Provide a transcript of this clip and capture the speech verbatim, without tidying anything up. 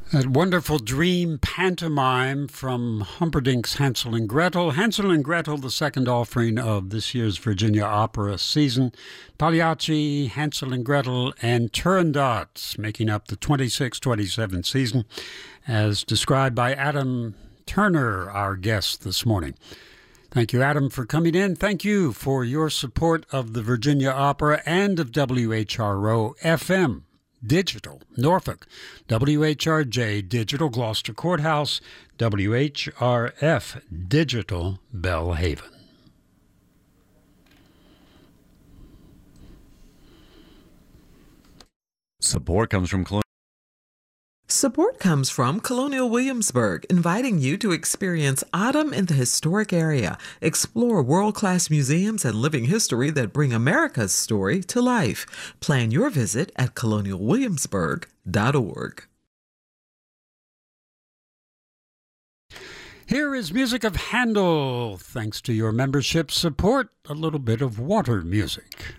That wonderful dream pantomime from Humperdinck's Hansel and Gretel. Hansel and Gretel, the second offering of this year's Virginia Opera season. Pagliacci, Hansel and Gretel, and Turandot making up the twenty-six twenty-seven season, as described by Adam Turner, our guest this morning. Thank you, Adam, for coming in. Thank you for your support of the Virginia Opera and of W H R O F M. Digital, Norfolk, W H R J Digital, Gloucester Courthouse, W H R F Digital, Belhaven. Support comes from Colonial. Support comes from Colonial Williamsburg, inviting you to experience autumn in the historic area. Explore world-class museums and living history that bring America's story to life. Plan your visit at colonial williamsburg dot org. Here is music of Handel. Thanks to your membership support, a little bit of water music.